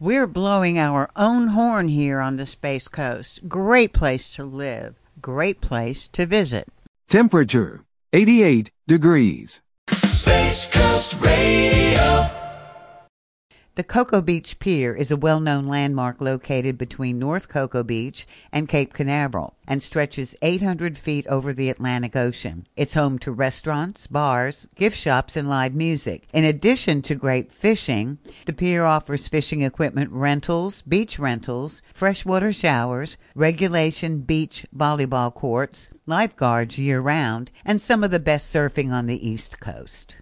We're blowing our own horn here on the Space Coast. Great place to live. Great place to visit. Temperature, 88 degrees. Space Coast Radio. The Cocoa Beach Pier is a well-known landmark located between North Cocoa Beach and Cape Canaveral and stretches 800 feet over the Atlantic Ocean. It's home to restaurants, bars, gift shops, and live music. In addition to great fishing, the pier offers fishing equipment rentals, beach rentals, freshwater showers, regulation beach volleyball courts, lifeguards year-round, and some of the best surfing on the East Coast.